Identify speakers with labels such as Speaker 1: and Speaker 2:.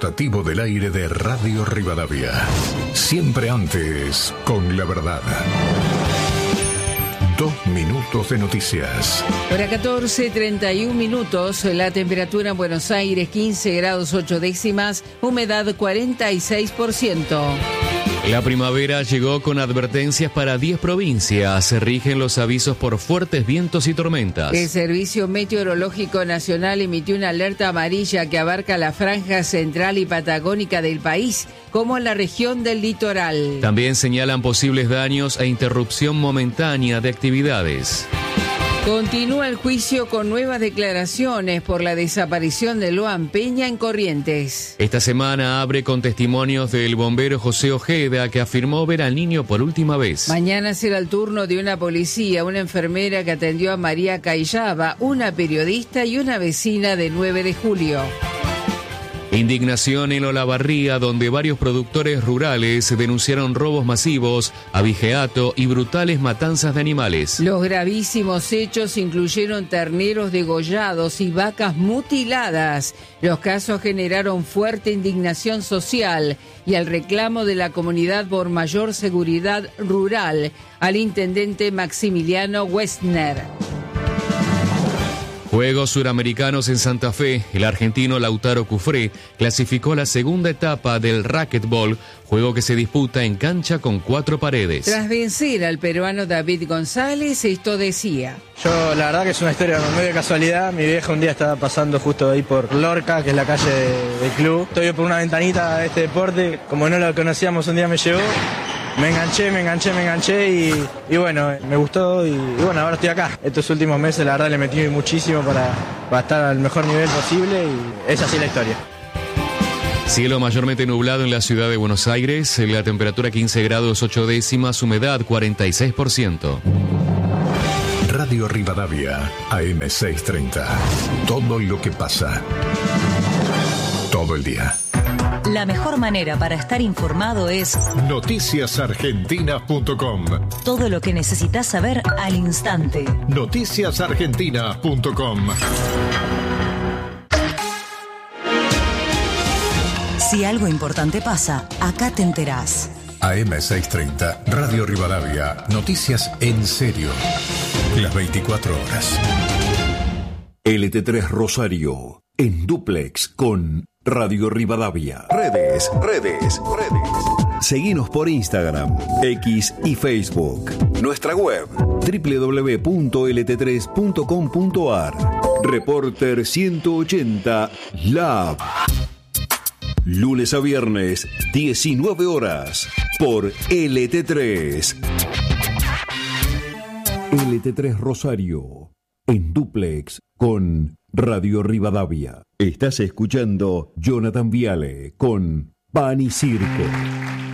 Speaker 1: rotativo del aire de Radio Rivadavia. Siempre antes, con la verdad. 2 minutos de noticias.
Speaker 2: Hora 14:31 minutos. La temperatura en Buenos Aires 15 grados 8 décimas, humedad 46%.
Speaker 3: La primavera llegó con advertencias para 10 provincias. Se rigen los avisos por fuertes vientos y tormentas.
Speaker 2: El Servicio Meteorológico Nacional emitió una alerta amarilla que abarca la franja central y patagónica del país, como en la región del litoral.
Speaker 3: También señalan posibles daños e interrupción momentánea de actividades.
Speaker 2: Continúa el juicio con nuevas declaraciones por la desaparición de Loan Peña en Corrientes.
Speaker 3: Esta semana abre con testimonios del bombero José Ojeda, que afirmó ver al niño por última vez.
Speaker 2: Mañana será el turno de una policía, una enfermera que atendió a María Cayaba, una periodista y una vecina de 9 de julio.
Speaker 3: Indignación en Olavarría, donde varios productores rurales denunciaron robos masivos, abigeato y brutales matanzas de animales.
Speaker 2: Los gravísimos hechos incluyeron terneros degollados y vacas mutiladas. Los casos generaron fuerte indignación social y el reclamo de la comunidad por mayor seguridad rural al intendente Maximiliano Westner.
Speaker 3: Juegos Suramericanos en Santa Fe, el argentino Lautaro Cufré clasificó la segunda etapa del racquetball, juego que se disputa en cancha con 4 paredes.
Speaker 2: Tras vencer al peruano David González, esto decía:
Speaker 4: Yo la verdad que es una historia medio de casualidad. Mi vieja un día estaba pasando justo ahí por Lorca, que es la calle del club. Estoy por una ventanita de este deporte, como no lo conocíamos, un día me llevó. Me enganché y bueno, me gustó y bueno, ahora estoy acá. Estos últimos meses la verdad le metí muchísimo para estar al mejor nivel posible y es así la historia.
Speaker 3: Cielo mayormente nublado en la ciudad de Buenos Aires, la temperatura 15 grados 8 décimas, humedad 46%.
Speaker 1: Radio Rivadavia, AM 630. Todo lo que pasa. Todo el día.
Speaker 5: La mejor manera para estar informado es
Speaker 1: noticiasargentinas.com.
Speaker 5: Todo lo que necesitas saber al instante.
Speaker 1: noticiasargentinas.com.
Speaker 5: Si algo importante pasa, acá te enterás.
Speaker 1: AM 630, Radio Rivadavia, noticias en serio. Las 24 horas.
Speaker 6: LT3 Rosario, en dúplex con Radio Rivadavia. Redes. Seguinos por Instagram, X y Facebook. Nuestra web, www.lt3.com.ar. Reporter 180 Lab. Lunes a viernes, 19 horas, por LT3. LT3 Rosario, en dúplex con Radio Rivadavia. Estás escuchando Jonathan Viale con Pan y Circo.